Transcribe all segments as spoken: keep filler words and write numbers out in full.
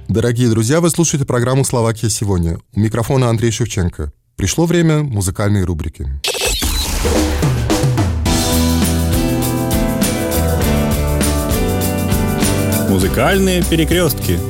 Дорогие друзья, вы слушаете программу «Словакия сегодня». У микрофона Андрей Шевченко. Пришло время музыкальной рубрики. Музыкальные перекрестки.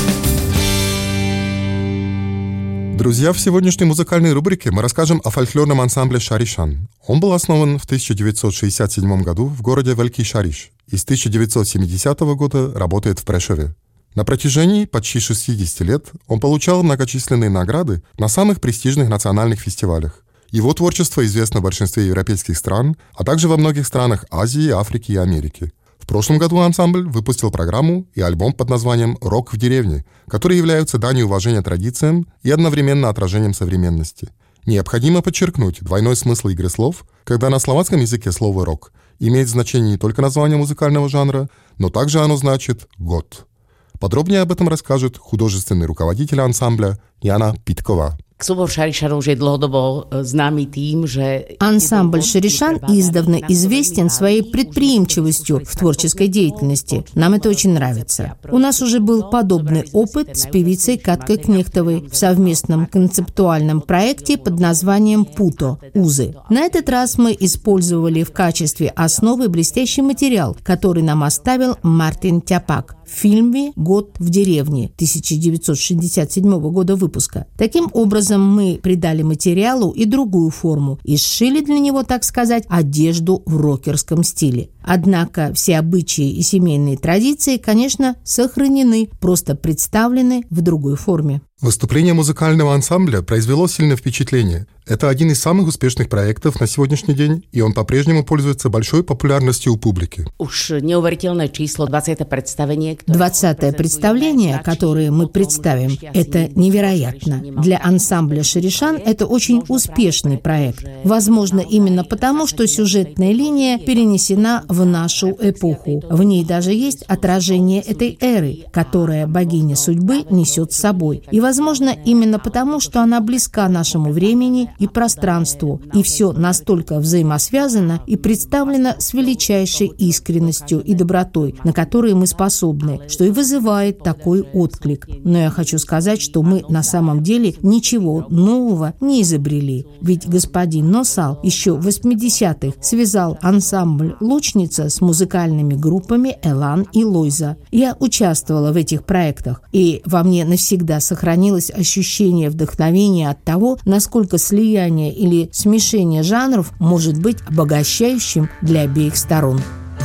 Друзья, в сегодняшней музыкальной рубрике мы расскажем о фольклорном ансамбле «Шаришан». Он был основан в тысяча девятьсот шестьдесят седьмом году в городе Великий Шариш и с тысяча девятьсот семидесятого года работает в Прешове. На протяжении почти шестидесяти лет он получал многочисленные награды на самых престижных национальных фестивалях. Его творчество известно в большинстве европейских стран, а также во многих странах Азии, Африки и Америки. В прошлом году ансамбль выпустил программу и альбом под названием «Рок в деревне», которые являются данью уважения традициям и одновременно отражением современности. Необходимо подчеркнуть двойной смысл игры слов, когда на словацком языке слово «рок» имеет значение не только название музыкального жанра, но также оно значит «год». Подробнее об этом расскажет художественный руководитель ансамбля Jana Pitková. Ансамбль «Шаришан» издавна известен своей предприимчивостью в творческой деятельности. Нам это очень нравится. У нас уже был подобный опыт с певицей Каткой Кнехтовой в совместном концептуальном проекте под названием «Путо» – «Узы». На этот раз мы использовали в качестве основы блестящий материал, который нам оставил Мартин Тяпак в фильме «Год в деревне» тысяча девятьсот шестьдесят седьмого года выпуска. Таким образом, мы придали материалу и другую форму и сшили для него, так сказать, одежду в рокерском стиле. Однако все обычаи и семейные традиции, конечно, сохранены, просто представлены в другой форме. Выступление музыкального ансамбля произвело сильное впечатление. Это один из самых успешных проектов на сегодняшний день, и он по-прежнему пользуется большой популярностью у публики. двадцатое представление, которое мы представим, это невероятно. Для ансамбля «Шаришан» это очень успешный проект. Возможно, именно потому, что сюжетная линия перенесена в нашу эпоху. В ней даже есть отражение этой эры, которая богиня судьбы несет с собой. И, возможно, именно потому, что она близка нашему времени и пространству, и все настолько взаимосвязано и представлено с величайшей искренностью и добротой, на которые мы способны, что и вызывает такой отклик. Но я хочу сказать, что мы на самом деле ничего нового не изобрели. Ведь господин Носал еще в восьмидесятых связал ансамбль «Лучница» с музыкальными группами «Элан» и «Лойза». Я участвовала в этих проектах, и во мне навсегда сохранилось ощущение вдохновения от того, насколько слияние или смешение жанров может быть обогащающим для обеих сторон.